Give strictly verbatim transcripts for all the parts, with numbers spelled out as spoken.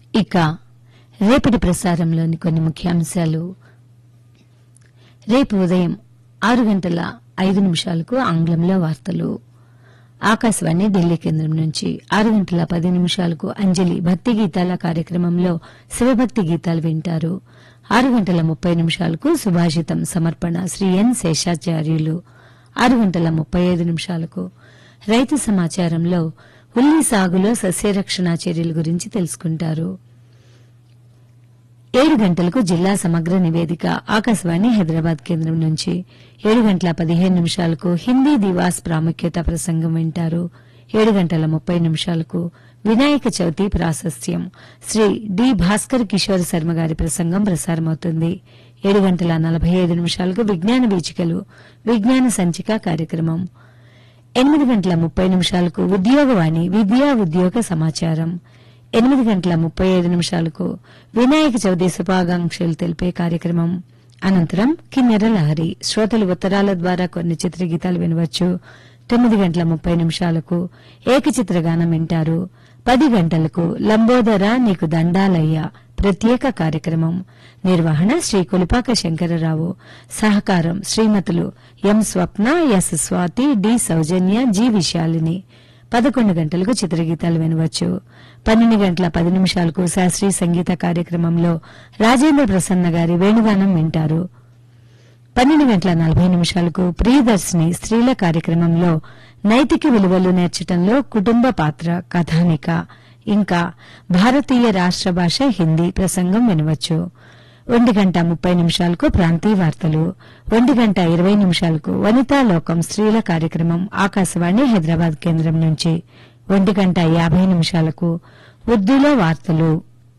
ఇక రేపటి ప్రసారంలోని కొన్ని ముఖ్యాంశాలు. రేపు ఉదయం ఆరు గంటల ఐదు నిమిషాలకు ఆంగ్లంలో వార్తలు. ఆకాశవాణి ఢిల్లీ కేంద్రం నుంచి ఆరు గంటల పది నిమిషాలకు అంజలి భక్తి గీతాల కార్యక్రమంలో శివభక్తి గీతాలు వింటారు. ఆరు గంటల ముప్పై నిమిషాలకు సుభాషితం సమర్పణ శ్రీ ఎన్ శేషాచార్యులు. ఆరు గంటల ముప్పై ఐదు నిమిషాలకు రైతు సమాచారంలో ఉల్లి సాగులో సస్యరక్షణ చర్యల గురించి తెలుసుకుంటారు. ఏడు గంటలకు జిల్లా సమగ్ర నివేదిక ఆకాశవాణి హైదరాబాద్ కేంద్రం నుంచి. ఏడు గంటల పదిహేను నిమిషాలకు హిందీ దివాస్ ప్రాముఖ్యత ప్రసంగం వింటారు. ఏడు గంటల ముప్పై నిమిషాలకు వినాయక చవితి ప్రాశస్త్యం శ్రీ డి భాస్కర్ కిషోర్ శర్మ గారి ప్రసంగం ప్రసారమవుతుంది. ఏడు గంటల నలభై ఐదు నిమిషాలకు విజ్ఞాన వీచికలు విజ్ఞాన సంచిక కార్యక్రమం. ఎనిమిది గంటల ముప్పై నిమిషాలకు ఉద్యోగవాణి విద్యా ఉద్యోగ సమాచారం. ఎనిమిది గంటల ముప్పై ఐదు నిమిషాలకు వినాయక చవితి శుభాకాంక్షలు తెలిపే కార్యక్రమం. అనంతరం కిన్నెర లహరి శ్రోతలు ఉత్తరాల ద్వారా కొన్ని చిత్రగీతాలు వినవచ్చు. తొమ్మిది గంటల ముప్పై నిమిషాలకు ఏకచిత్రగానం వింటారు. పది గంటలకు లంబోదర నీకు దండాలయ్య ప్రత్యేక కార్యక్రమం. నిర్వహణ శ్రీ కొలిపాక శంకరరావు. సహకారం శ్రీమతులు ఎం స్వప్న, ఎస్ స్వాతి, డి సౌజన్య, జి విశాలిని. పదకొండు గంటలకు చిత్రగీతాలు వినవచ్చు. పన్నెండు గంటల పది నిమిషాలకు శాస్త్రీయ సంగీత కార్యక్రమంలో రాజేంద్ర ప్రసన్న గారి వేణుగానం వింటారు. పన్నెండు గంటల నలభై నిమిషాలకు ప్రియదర్శిని స్త్రీల కార్యక్రమంలో నైతిక విలువలు నేర్చడంలో కుటుంబ పాత్ర కథానిక ఇంకా భారతీయ రాష్ట్ర భాష హిందీ ప్రసంగం వినవచ్చు. ఒంటి గంట ముప్పై నిమిషాలకు ప్రాంతీయ వార్తలు. ఒంటి గంట ఇరవై నిమిషాలకు వనితా లోకం స్త్రీల కార్యక్రమం ఆకాశవాణి హైదరాబాద్ కేంద్రం నుంచి. ఒంటి గంట యాభై నిమిషాలకు ఉర్దూలో వార్తలు.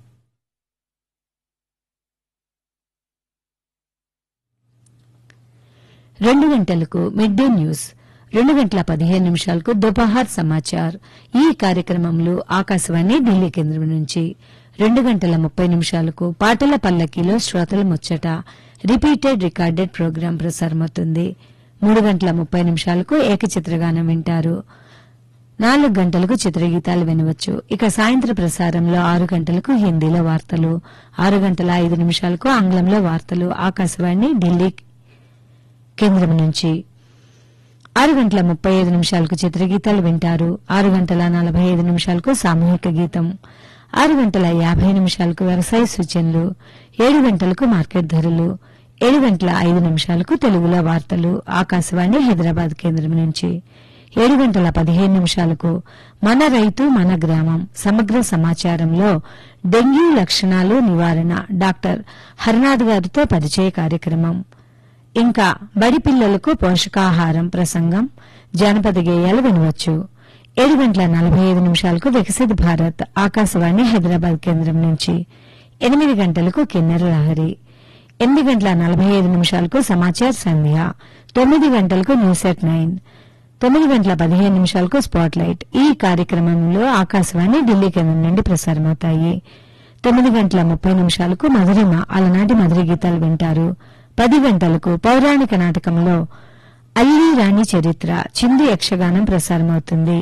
రెండు గంటలకు మిడ్ డే న్యూస్. రెండు గంటల పదిహేను నిమిషాలకు దోపహార్ సమాచార్. ఈ కార్యక్రమంలో ఆకాశవాణి ఢిల్లీ కేంద్రం నుంచి. రెండు గంటల ముప్పై నిమిషాలకు పాటల పల్లకీలో శ్రోతల ముచ్చట రిపీటెడ్ రికార్డెడ్ ప్రోగ్రాం ప్రసారమవుతుంది. మూడు గంటల ముప్పై నిమిషాలకు ఏకచిత్రగానం వింటారు. నాలుగు గంటలకు చిత్రగీతాలు వినవచ్చు. ఇక సాయంత్ర ప్రసారంలో ఆరు గంటలకు హిందీలో వార్తలు. ఆరు గంటల ఐదు నిమిషాలకు ఆంగ్లంలో వార్తలు ఆకాశవాణి ఢిల్లీ కేంద్రం నుంచి. ఆరు గంటల ముప్పై ఐదు నిమిషాలకు చిత్రగీతాలు వింటారు. ఆరు గంటల నలభై ఐదు నిమిషాలకు సామూహిక గీతం. ఆరు గంటల యాభై నిమిషాలకు వ్యవసాయ సూచనలు. ఏడు గంటలకు మార్కెట్ ధరలు. ఏడు గంటల ఐదు నిమిషాలకు తెలుగులో వార్తలు ఆకాశవాణి హైదరాబాద్ కేంద్రం నుంచి. ఏడు గంటల పదిహేను నిమిషాలకు మన రైతు మన గ్రామం సమగ్ర సమాచారంలో డెంగ్యూ లక్షణాలు నివారణ డాక్టర్ హర్నాథ్ గారితో పరిచయ కార్యక్రమం. ఇంకా బడి పిల్లలకు పోషకాహారం ప్రసంగం జానపద గేయాలు వినవచ్చు. ఏడు గంటల నలభై ఐదు నిమిషాలకు వికసిత్ భారత్ ఆకాశవాణి హైదరాబాద్ కేంద్రం నుంచి. ఎనిమిది గంటలకు కిన్నెర లహరి. ఎనిమిది గంటల నలభై ఐదు నిమిషాలకు సమాచార్ సంధ్య. తొమ్మిది గంటలకు న్యూస్ ఎట్ నైన్. తొమ్మిది గంటల పదిహేను నిమిషాలకు స్పాట్ లైట్. ఈ కార్యక్రమంలో ఆకాశవాణి ఢిల్లీ కేంద్రం నుండి ప్రసారమవుతాయి. తొమ్మిది గంటల ముప్పై నిమిషాలకు మధురిమ అలనాటి మధుర గీతాలు వింటారు. పది గంటలకు పౌరాణిక నాటకంలో అల్లి రాణి చరిత్ర చిందు యక్షగానం ప్రసారమవుతుంది.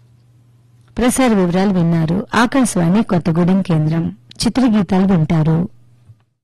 ప్రసార వివరాలు విన్నారు. ఆకాశవాణి కొత్తగూడెం కేంద్రం. చిత్రగీతాలు వింటారు.